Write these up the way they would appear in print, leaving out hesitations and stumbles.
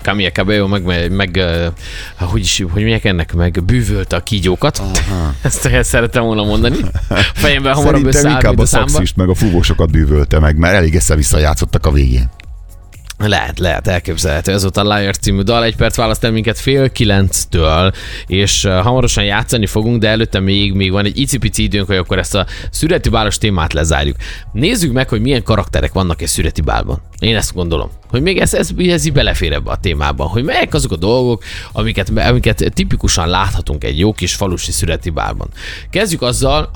Camille Cabello hogy mondják ennek, meg bűvölte a kígyókat. Ezt szeretem volna mondani. Fejemben hamarabb összeáll, inkább mint a a számban. szaxist meg a fúvósokat bűvölte meg, mert elég össze-vissza játszottak a végén. Lehet, elképzelhető. Ez volt a Liars című dal, 1 perc választ el minket 8:30-től, és hamarosan játszani fogunk, de előtte még van egy icipici időnk, hogy akkor ezt a szüreti bálos témát lezárjuk. Nézzük meg, hogy milyen karakterek vannak egy szüreti bálban. Én ezt gondolom, hogy még ez így belefér ebbe a témában, hogy melyek azok a dolgok, amiket tipikusan láthatunk egy jó kis falusi szüreti bálban. Kezdjük azzal,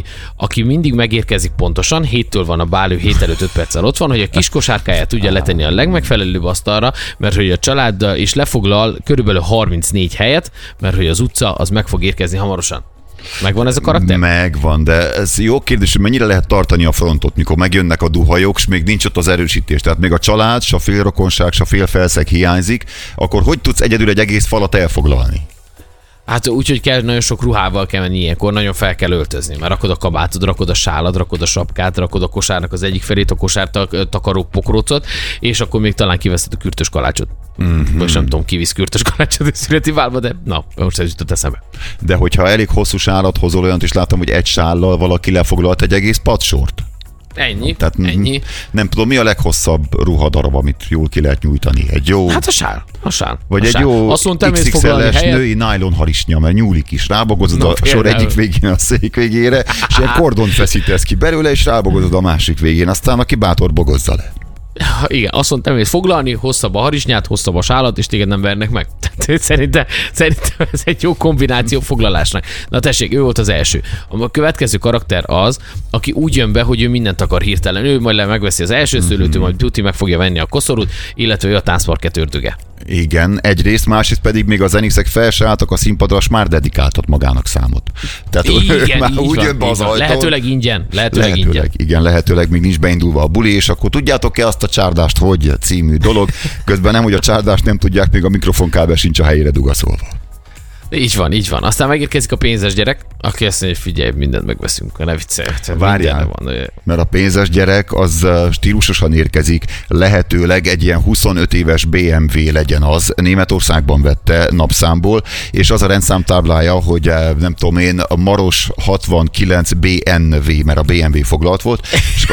aki mindig megérkezik pontosan, 7-től van a bál, ő 7 előtt 5 perccel ott van, hogy a kis kosárkáját tudja letenni a legmegfelelőbb asztalra, mert hogy a család is lefoglal körülbelül 34 helyet, mert hogy az utca az meg fog érkezni hamarosan. Megvan ez a karakter? Megvan, de ez jó kérdés, hogy mennyire lehet tartani a frontot, mikor megjönnek a duhajok, és még nincs ott az erősítés. Tehát még a család, se a félrokonság, se a félfelszeg hiányzik, akkor hogy tudsz egyedül egy egész falat elfoglalni? Hát úgyhogy kell, nagyon sok ruhával kell menni ilyenkor, nagyon fel kell öltözni, mert rakod a kabátod, rakod a sálad, rakod a sapkát, rakod a kosárnak az egyik felét, a kosár takaró pokrócot, és akkor még talán kiveszed a kürtös kalácsot. Most nem tudom, kivisz kürtös kalácsot a szüreti bálba, de na, most ez jutott eszembe. De hogyha elég hosszú sálat hozol, olyant is látom, hogy egy sállal valaki lefoglalt egy egész padsort. Ennyi, Tehát ennyi. Nem tudom, mi a leghosszabb ruhadarab, amit jól ki lehet nyújtani. Egy jó... Hát a sál. Vagy a egy sál. jó XXL-es női nylon harisnya, mert nyúlik is. Rábogozod a sor egyik végén a szék végére, és egy kordont feszítesz ki belőle, és rábogozod a másik végén. Aztán aki bátor, bogozza le. Igen, azt mondtam, hogy foglalni, hosszabb a harisnyát, hosszabb a sálat, és téged nem vernek meg. Tehát szerintem ez egy jó kombináció foglalásnak. Na tessék, ő volt az első. A következő karakter az, aki úgy jön be, hogy ő mindent akar hirtelen. Ő majd megveszi az első szőlőt, majd Tuti meg fogja venni a koszorút, illetve ő a táncparkett ördöge. Igen, egyrészt, másrészt pedig még a zenészek fel se álltak a színpadra, és már dedikáltat magának számot. Tehát igen, már úgy jön be az ajtón. Lehetőleg ingyen. Igen, lehetőleg még nincs beindulva a buli, és akkor tudjátok-e azt a csárdást, hogy című dolog. Közben nem, hogy a csárdást nem tudják, még a mikrofonkábel sincs a helyére dugaszolva. Így van. Aztán megérkezik a pénzes gyerek, aki azt mondja, hogy figyelj, mindent megveszünk, ne viccelj. Várjál, mert a pénzes gyerek az stílusosan érkezik, lehetőleg egy ilyen 25 éves BMW legyen az, Németországban vette napszámból, és az a rendszámtáblája, hogy nem tudom én, a Maros 69 BNV, mert a BMW foglalt volt.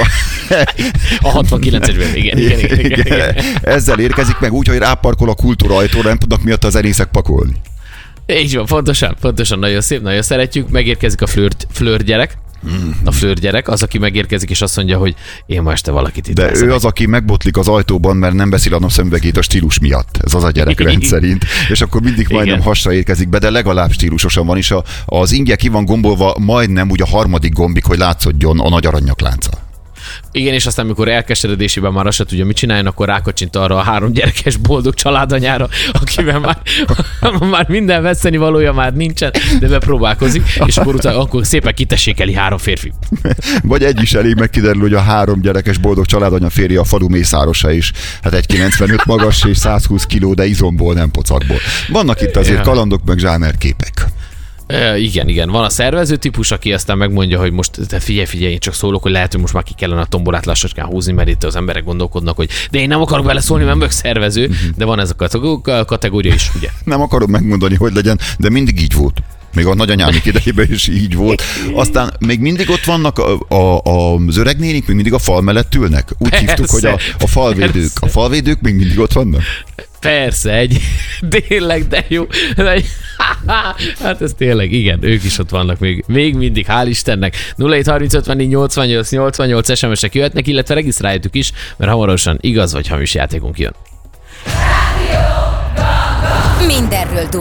A 69-es igen. Ezzel érkezik meg úgy, hogy ráparkol a kultúrajtóra, nem tudnak miatt az zenészek pakolni. Így van, pontosan, nagyon szép, nagyon szeretjük. Megérkezik a flőr gyerek. A flőr gyerek, az, aki megérkezik, és azt mondja, hogy én ma este valakit itt de ő az, aki megbotlik az ajtóban, mert nem veszi a napszemüvegét a stílus miatt. Ez az a gyerek rendszerint. És akkor mindig majdnem hasra érkezik be, de legalább stílusosan van, és az ingje ki van gombolva majdnem úgy a harmadik gombig, hogy látszódjon a nagy aranyaklánca. Igen, és aztán, amikor elkeseredésében már azt se tudja, mit csináljon, akkor rákacsint arra a 3 gyerekes boldog családanyára, akivel már minden veszteni valója már nincsen, de bepróbálkozik, és akkor szépen kitessékeli 3 férfi. Vagy egy is elég, megkiderül, hogy a 3 gyerekes boldog családanya férje a falu mészárosa is. Hát 1,95 magas és 120 kiló, de izomból, nem pocakból. Vannak itt azért kalandok, meg zsánerképek. Igen. Van a szervező típus, aki aztán megmondja, hogy most figyelj, én csak szólok, hogy lehet, hogy most már ki kellene a tombolát lassacskán húzni, mert itt az emberek gondolkodnak, hogy de én nem akarok beleszólni, mert vagyok szervező, de van ez a kategória is, ugye? Nem akarom megmondani, hogy legyen, de mindig így volt. Még a nagyanyámik idejében is így volt. Aztán még mindig ott vannak az öreg nénik, még mindig a fal mellett ülnek. Úgy hívtuk, hogy a falvédők. Persze. A falvédők még mindig ott vannak? Persze, tényleg, de jó. Hát ez tényleg, igen, ők is ott vannak még mindig, hál' Istennek. 0730 SMS-ek jöhetnek, illetve regisztráljátok is, mert hamarosan igaz vagy hamis játékunk jön. Mindenről